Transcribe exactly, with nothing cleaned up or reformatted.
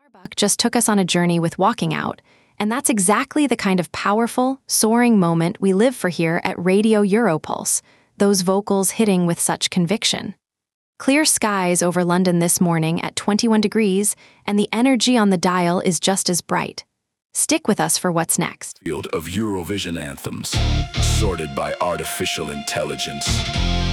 Starbuck just took us on a journey with Walking Out, and that's exactly the kind of powerful, soaring moment we live for here at Radio Europulse, those vocals hitting with such conviction. Clear skies over London this morning at twenty-one degrees, and the energy on the dial is just as bright. Stick with us for what's next. Field of Eurovision anthems, sorted by artificial intelligence.